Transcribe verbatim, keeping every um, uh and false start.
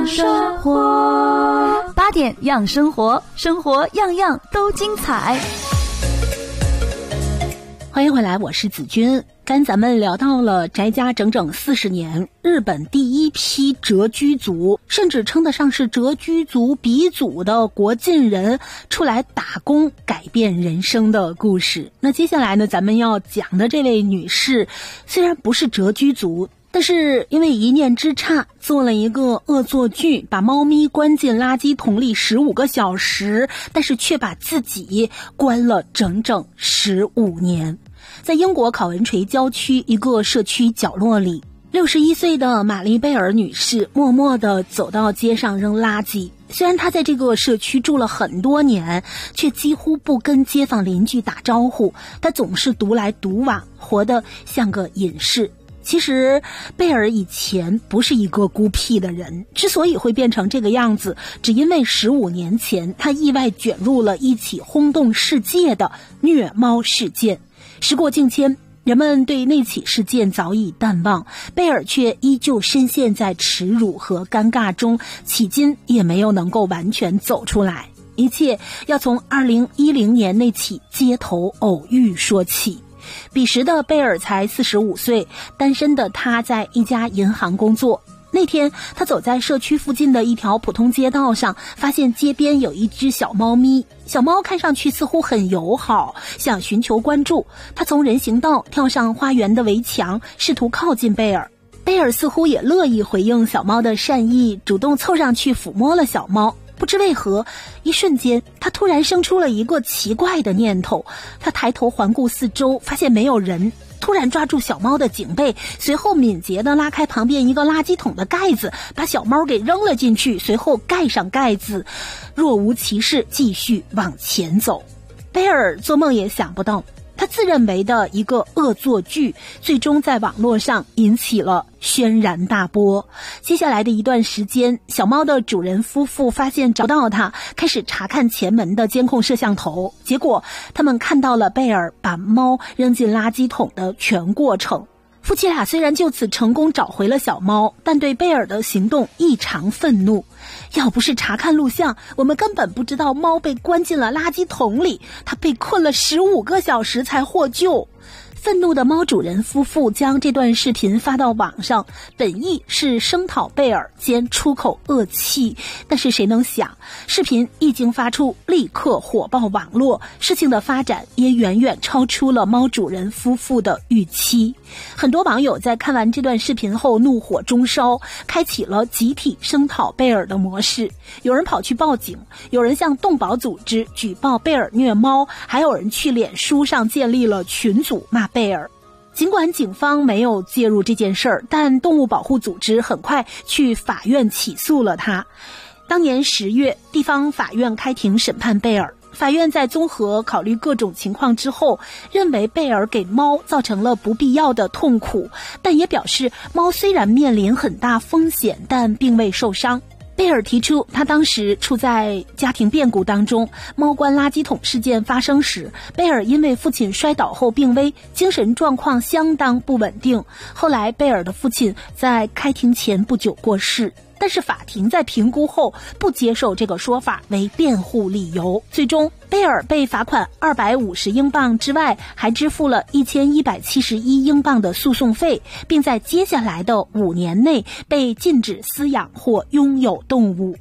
生活八点养生活，生活样样都精彩。 欢迎回来，我是子君。刚咱们聊到了宅家整整四十年，日本第一批谪居族，甚至称得上是谪居族鼻祖的国尽人出来打工改变人生的故事。那接下来呢，咱们要讲的这位女士虽然不是谪居族，但是因为一念之差做了一个恶作剧，把猫咪关进垃圾桶里十五个小时，但是却把自己关了整整十五年。在英国考文垂郊区一个社区角落里，六十一岁的玛丽贝尔女士默默地走到街上扔垃圾。虽然她在这个社区住了很多年，却几乎不跟街坊邻居打招呼，她总是独来独往，活得像个隐士。其实贝尔以前不是一个孤僻的人，之所以会变成这个样子，只因为十五年前他意外卷入了一起轰动世界的虐猫事件。时过境迁，人们对那起事件早已淡忘，贝尔却依旧深陷在耻辱和尴尬中，迄今也没有能够完全走出来。一切要从二零一零年那起街头偶遇说起。彼时的贝尔才四十五岁，单身的他在一家银行工作。那天他走在社区附近的一条普通街道上，发现街边有一只小猫咪，小猫看上去似乎很友好，想寻求关注。他从人行道跳上花园的围墙，试图靠近贝尔。贝尔似乎也乐意回应小猫的善意，主动凑上去抚摸了小猫。不知为何，一瞬间他突然生出了一个奇怪的念头。他抬头环顾四周，发现没有人，突然抓住小猫的颈背，随后敏捷地拉开旁边一个垃圾桶的盖子，把小猫给扔了进去，随后盖上盖子，若无其事继续往前走。贝尔做梦也想不到，他自认为的一个恶作剧，最终在网络上引起了轩然大波。接下来的一段时间，小猫的主人夫妇发现找不到它，开始查看前门的监控摄像头，结果他们看到了贝尔把猫扔进垃圾桶的全过程。夫妻俩虽然就此成功找回了小猫，但对贝尔的行动异常愤怒。要不是查看录像，我们根本不知道猫被关进了垃圾桶里，它被困了十五个小时才获救。愤怒的猫主人夫妇将这段视频发到网上，本意是声讨贝尔兼出口恶气，但是谁能想，视频一经发出立刻火爆网络，事情的发展也远远超出了猫主人夫妇的预期。很多网友在看完这段视频后怒火中烧，开启了集体声讨贝尔的模式。有人跑去报警，有人向动保组织举报贝尔虐猫，还有人去脸书上建立了群组骂贝尔。尽管警方没有介入这件事儿，但动物保护组织很快去法院起诉了他。当年十月，地方法院开庭审判贝尔。法院在综合考虑各种情况之后，认为贝尔给猫造成了不必要的痛苦，但也表示猫虽然面临很大风险，但并未受伤。贝尔提出，他当时处在家庭变故当中，猫关垃圾桶事件发生时，贝尔因为父亲摔倒后病危，精神状况相当不稳定。后来贝尔的父亲在开庭前不久过世，但是法庭在评估后不接受这个说法为辩护理由，最终贝尔被罚款二百五十英镑之外，还支付了一千一百七十一英镑的诉讼费，并在接下来的五年内被禁止饲养或拥有动物。